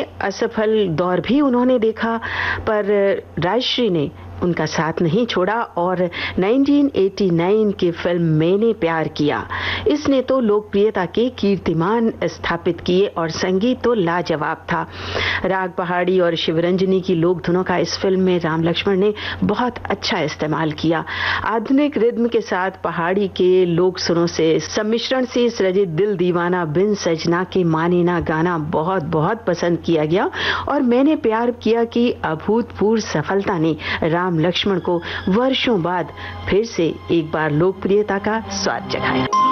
में असफल दौर भी उन्होंने देखा, पर राजश्री ने उनका साथ नहीं छोड़ा और 1989 की फिल्म मैंने प्यार किया, इसने तो लोकप्रियता के कीर्तिमान स्थापित किए और संगीत तो लाजवाब था। राग पहाड़ी और शिवरंजनी की लोक धुनों का इस फिल्म में राम लक्ष्मण ने बहुत अच्छा इस्तेमाल किया। आधुनिक रिद्म के साथ पहाड़ी के लोक सुरों से सम्मिश्रण से सृजित दिल दीवाना बिन सजना के माने ना गाना बहुत बहुत पसंद किया गया और मैंने प्यार किया की अभूतपूर्व सफलता ने राम लक्ष्मण को वर्षों बाद फिर से एक बार लोकप्रियता का स्वाद चखाया।